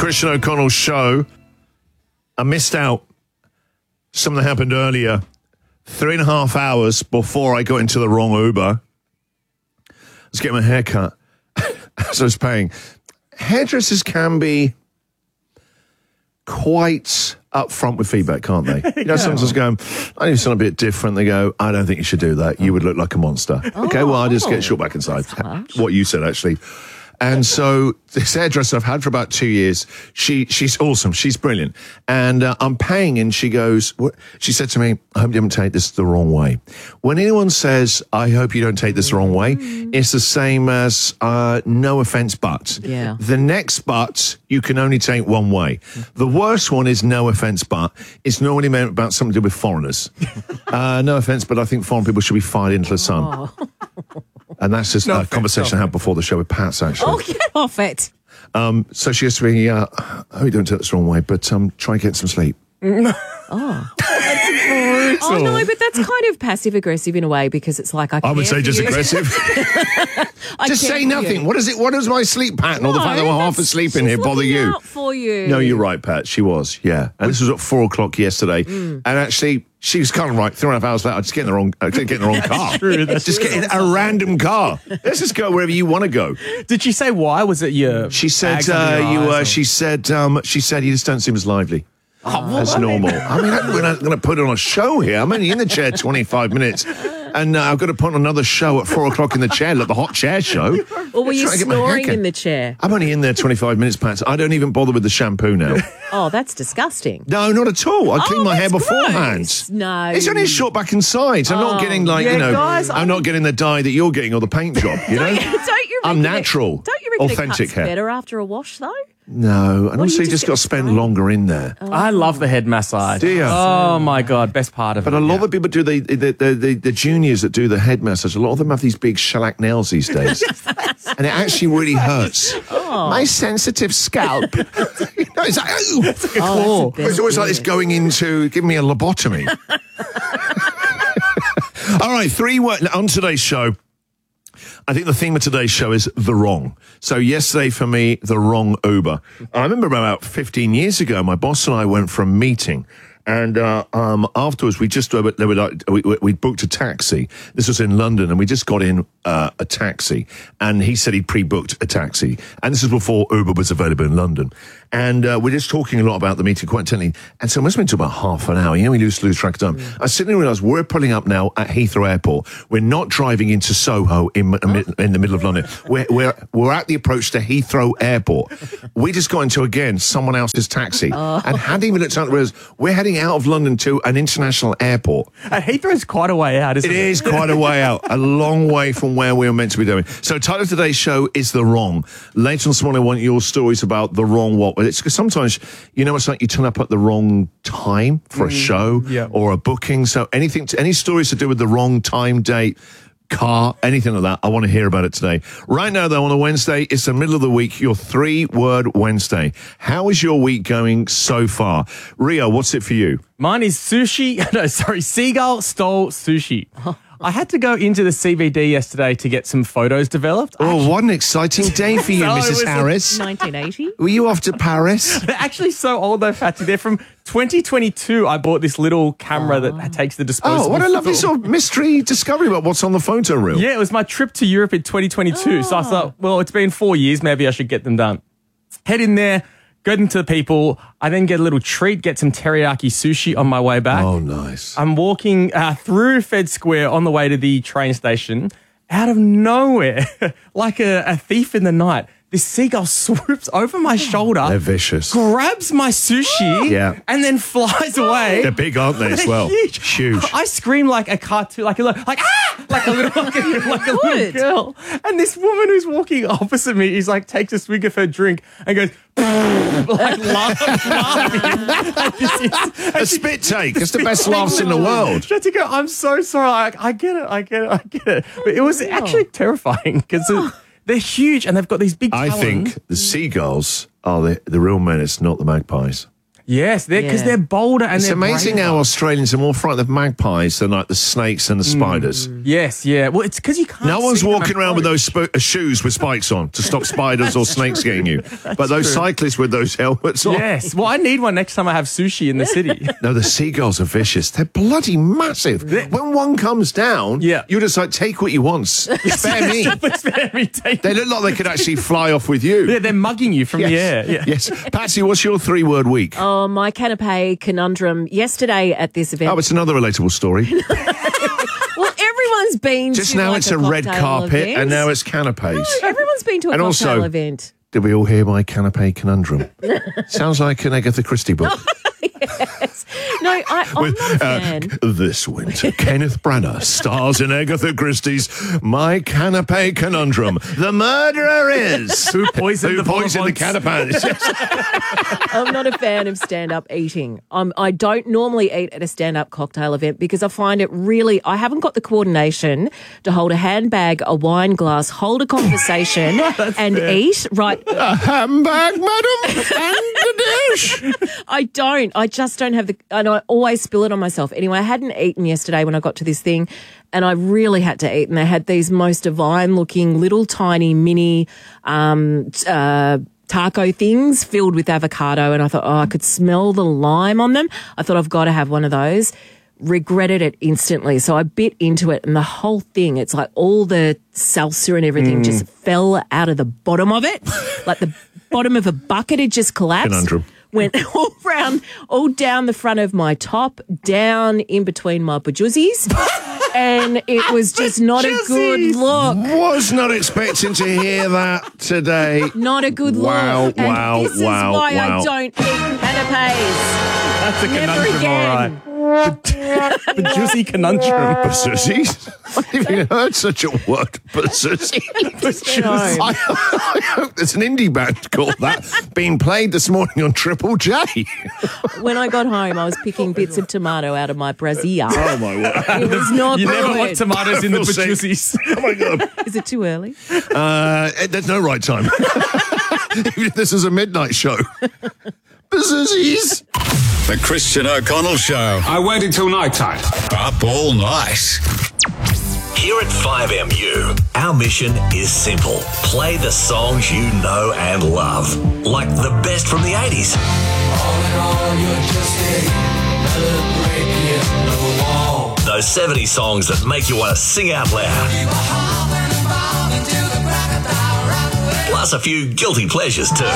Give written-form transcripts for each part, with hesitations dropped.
Christian O'Connell show. I missed out something that happened earlier, 3.5 hours before I got into the wrong Uber. I was getting my hair cut as I was paying. Hairdressers can be quite upfront with feedback, can't they? You know, sometimes going, I need something a bit different. They go, I don't think you should do that. You would look like a monster. Okay, well, I just get short back inside. What you said, actually. And so this hairdresser I've had for about 2 years, she's awesome. She's brilliant. And I'm paying, and she goes, she said to me, I hope you don't take this the wrong way. When anyone says, I hope you don't take this the wrong way, it's the same as no offense, but. Yeah. The next but, you can only take one way. The worst one is no offense, but. It's normally meant about something to do with foreigners. No offense, but I think foreign people should be fired into the sun. Oh. And that's just a conversation I had before the show with Pat, actually. Oh, get off it. So she goes to me, I hope you don't take this the wrong way, but try and get some sleep. Oh, no, but that's kind of passive-aggressive in a way, because it's like, I would say just aggressive. Just say nothing. What is it? What is my sleep pattern or the fact that we're half asleep in here bother you? Out for you. No, you're right, Pat. She was, yeah. And this was at 4 o'clock yesterday. And actually, she was kind of right. 3.5 hours later, I just get in the wrong, car. Just get in a random car. Let's just go wherever you want to go. Did she say why? Was it your? She said she said you just don't seem as lively. As normal. I mean, we're not going to put on a show here. I'm only in the chair 25 minutes. And I've got to put on another show at 4 o'clock in the chair, like the hot chair show. Or were you snoring in the chair? I'm only in there 25 minutes, Pat. I don't even bother with the shampoo now. Oh, that's disgusting. No, not at all. I clean my hair beforehand. Gross. No. It's only a short back and sides. I'm not getting guys, I'm not getting the dye that you're getting or the paint job, you know? Don't you I'm natural. Don't you reckon authentic it cuts hair. better after a wash, though? No, and also you just got to spend longer in there. I love the head massage. Do you? Oh my God, best part of it. But a lot of people do the juniors that do the head massage. A lot of them have these big shellac nails these days, and it actually really hurts. My sensitive scalp. It's like, it's always like this going into giving me a lobotomy. All right, 3 words on today's show. I think the theme of today's show is the wrong. So yesterday for me, the wrong Uber. I remember about 15 years ago, my boss and I went for a meeting. And afterwards, we booked a taxi. This was in London, and we just got in a taxi. And he said he'd pre-booked a taxi. And this is before Uber was available in London. And we're just talking a lot about the meeting quite intently. And so it must have been to about half an hour. You know, we lose track of time. I suddenly realised we're pulling up now at Heathrow Airport. We're not driving into Soho in the middle of London. We're at the approach to Heathrow Airport. We just got into, again, someone else's taxi. And hadn't even looked out, we're heading out of London to an international airport. Heathrow is quite a way out, isn't it? It is quite a way out. A long way from where we were meant to be doing. So title of today's show is The Wrong. Later on this morning, I want your stories about the wrong what. It's because sometimes, you know, it's like you turn up at the wrong time for a show or a booking. So any stories to do with the wrong time, date, car, anything like that, I want to hear about it today. Right now, though, on a Wednesday, it's the middle of the week, your 3-word Wednesday. How is your week going so far? Rio, what's it for you? Mine is seagull stole sushi. I had to go into the CBD yesterday to get some photos developed. Oh, what an exciting day for you, Mrs. Harris. 1980. Were you off to Paris? They're actually so old, though, Fatty. They're from 2022. I bought this little camera that takes the disposable. Oh, what a lovely sort of mystery discovery about what's on the photo reel. Yeah, it was my trip to Europe in 2022. So I thought, well, it's been 4 years. Maybe I should get them done. Head in there. Go into the people. I then get a little treat, get some teriyaki sushi on my way back. Oh, nice. I'm walking through Fed Square on the way to the train station. Out of nowhere, like a thief in the night, this seagull swoops over my shoulder. They're vicious. Grabs my sushi and then flies away. They're big, aren't they, as well? Huge. I scream like a cartoon, like a little girl. And this woman who's walking opposite me is like, takes a swig of her drink and goes, like laughing. A spit take. It's the best laughs in the world. She had to go, I'm so sorry. I get it. But it was actually terrifying because they're huge and they've got these big talons. I think the seagulls are the real menace, not the magpies. Yes, because Yeah. they're bolder and It's they're amazing braver. how Australians are more frightened of magpies than like the snakes and the spiders. Yes, yeah. Well, it's because you can't. No one's see them walking up around with close. those shoes with spikes on to stop spiders or snakes getting you. But those cyclists with those helmets on. Yes. Well, I need one next time I have sushi in the city. No, the seagulls are vicious. They're bloody massive. When one comes down, Yeah. you just like take what you want. Spare me. It's very tasty. They look like they could actually fly off with you. Yeah, they're mugging you from the air. Yeah. Yes. Patsy, what's your 3-word week? Oh, my canapé conundrum yesterday at this event. Oh, it's another relatable story. Well, everyone's been Just to now like it's a red cocktail carpet event. and now it's canapes. Everyone's been to a And cocktail also- event. Did we all hear my canapé conundrum? Sounds like an Agatha Christie book. No, I'm not a fan. This winter, Kenneth Branagh stars in Agatha Christie's My Canapé Conundrum. The murderer is... Who poisoned Who the poisoned the Bonbons? canapés? I'm not a fan of stand-up eating. I don't normally eat at a stand-up cocktail event because I find it really... I haven't got the coordination to hold a handbag, a wine glass, hold a conversation and eat. Right. A handbag, madam, and a dish. I don't. I just don't have the... And I always spill it on myself. Anyway, I hadn't eaten yesterday when I got to this thing and I really had to eat. And they had these most divine-looking little tiny mini... taco things filled with avocado, and I thought, I could smell the lime on them. I thought, I've got to have one of those. Regretted it instantly. So I bit into it, and the whole thing, it's like all the salsa and everything just fell out of the bottom of it. Like the bottom of a bucket had just collapsed. Conundrum. Went all round, all down the front of my top, down in between my bajuzzies. And it was just not a good look. Was not expecting to hear that today. Not a good Wow, look. And wow, this is wow, why wow. I don't eat canapes. That's a Never conundrum, again. all right. The juicy conundrum. Basussies? I've never even heard such a word. Basussies. I hope there's an indie band called that being played this morning on Triple J. When I got home, I was picking bits of tomato out of my brassiere. Oh my word. It was not You good. never want tomatoes in the I feel sick. bajuzzies. Oh my god. Is it too early? There's no right time. Even if this is a midnight show. Basussies. The Christian O'Connell Show. I waited till night time. Up all night. Here at 5MU, our mission is simple. Play the songs you know and love, like the best from the 80s. Those 70s songs that make you want to sing out loud. Plus a few guilty pleasures too.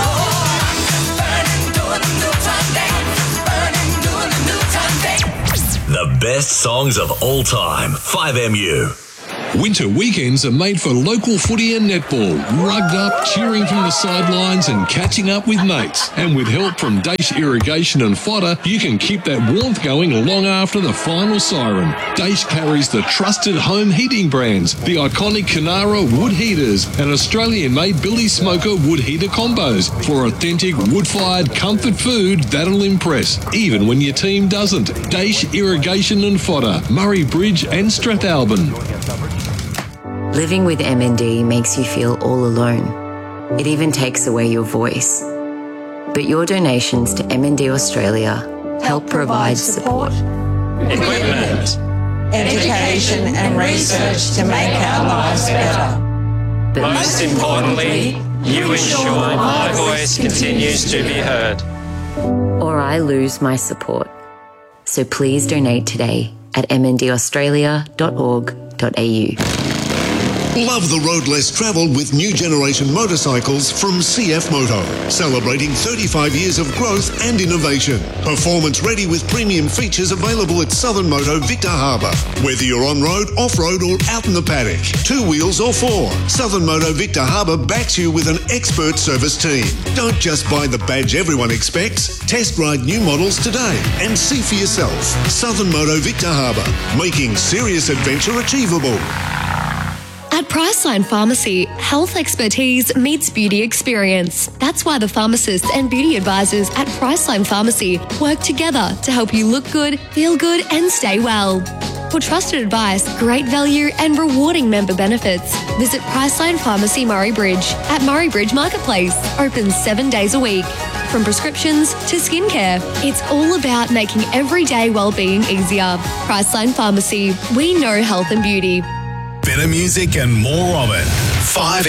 The best songs of all time. 5MU. Winter weekends are made for local footy and netball, rugged up, cheering from the sidelines and catching up with mates. And with help from Daesh Irrigation and Fodder, you can keep that warmth going long after the final siren. Daesh carries the trusted home heating brands, the iconic Canara wood heaters and Australian-made Billy Smoker wood heater combos for authentic wood-fired comfort food that'll impress, even when your team doesn't. Daesh Irrigation and Fodder, Murray Bridge and Strathalbyn. Living with MND makes you feel all alone. It even takes away your voice. But your donations to MND Australia help provide support, equipment, education and research to make our lives better. but Most importantly, you ensure my voice continues to be heard. or I lose my support. So please donate today at mndaustralia.org.au. Love the road less travelled with new generation motorcycles from CF Moto, celebrating 35 years of growth and innovation. Performance ready with premium features available at Southern Moto Victor Harbour. Whether you're on-road, off-road or out in the paddock, 2 wheels or 4, Southern Moto Victor Harbour backs you with an expert service team. Don't just buy the badge everyone expects. Test ride new models today and see for yourself. Southern Moto Victor Harbour, making serious adventure achievable. At Priceline Pharmacy, health expertise meets beauty experience. That's why the pharmacists and beauty advisors at Priceline Pharmacy work together to help you look good, feel good, and stay well. For trusted advice, great value, and rewarding member benefits, visit Priceline Pharmacy Murray Bridge at Murray Bridge Marketplace, open 7 days a week. from prescriptions to skincare. It's all about making everyday well-being easier. Priceline Pharmacy. We know health and beauty. Better music and more of it. 5